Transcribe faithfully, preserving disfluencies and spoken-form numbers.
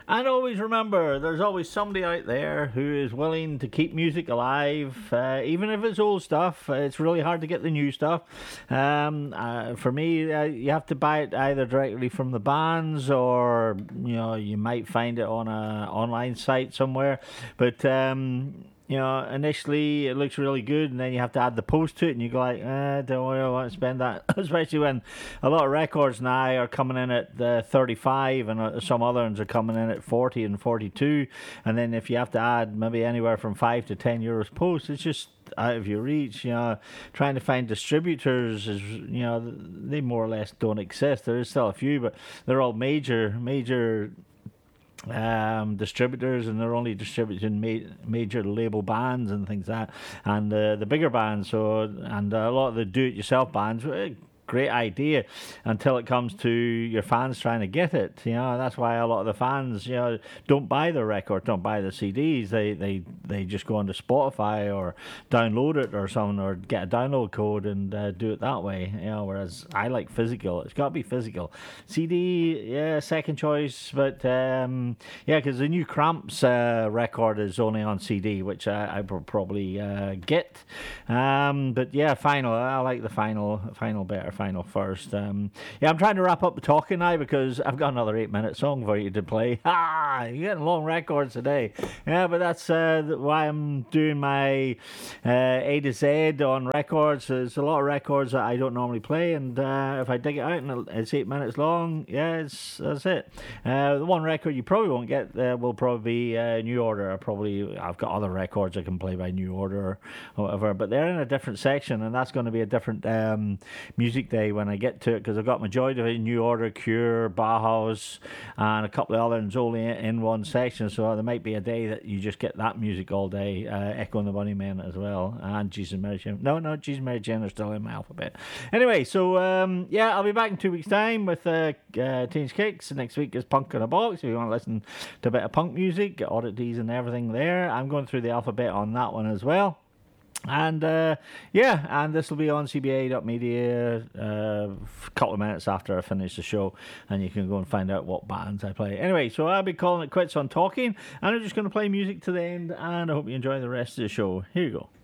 And always remember, there's always somebody out there who is willing to keep music alive, uh, even if it's old stuff. Uh, it's really hard to get the new stuff. Um, uh, for me, uh, you have to buy it either directly from the bands, or you know, you might find it on a online site somewhere. But um, you know, initially it looks really good, and then you have to add the post to it, and you go like, eh, don't really want to spend that. Especially when a lot of records now are coming in at uh, thirty-five, and uh, some other ones are coming in at forty and forty-two. And then if you have to add maybe anywhere from five to ten euros post, it's just out of your reach. You know, trying to find distributors is, you know, they more or less don't exist. There is still a few, but they're all major, major. Um, distributors, and they're only distributing ma- major label bands and things like that, and uh, the bigger bands. So, and a lot of the do-it-yourself bands. Uh, Great idea until it comes to your fans trying to get it. You know, that's why a lot of the fans, you know, don't buy the record, don't buy the C Ds. They they, they just go onto Spotify or download it or something, or get a download code and uh, do it that way. You know, whereas I like physical. It's got to be physical. C D, yeah, second choice, but um, yeah, because the new Cramps uh, record is only on C D, which I, I will probably uh, get. Um, but yeah, final. I like the final, final better. Final first. Um, yeah, I'm trying to wrap up the talking now because I've got another eight minute song for you to play. Ah, you're getting long records today. Yeah, but that's uh, why I'm doing my uh, A to Z on records. There's a lot of records that I don't normally play, and uh, if I dig it out and it's eight minutes long, yeah, it's, that's it. Uh, the one record you probably won't get uh, will probably be uh, New Order. I probably I've got other records I can play by New Order or whatever, but they're in a different section, and that's going to be a different um, music day when I get to it, because I've got majority of it, New Order, Cure, Bauhaus, and a couple of others only in one section. So there might be a day that you just get that music all day. uh, Echo and the Bunnymen as well, and Jesus and Mary Jane. No, no, Jesus and Mary Jane are still in my alphabet. Anyway, so um, yeah, I'll be back in two weeks' time with uh, uh, Teenage Kicks. Next week is Punk in a Box. If you want to listen to a bit of punk music, oddities and everything there, I'm going through the alphabet on that one as well. And uh, yeah, and this will be on C B A dot media uh, a couple of minutes after I finish the show, and you can go and find out what bands I play. Anyway, so I'll be calling it quits on talking, and I'm just going to play music to the end, and I hope you enjoy the rest of the show. Here you go.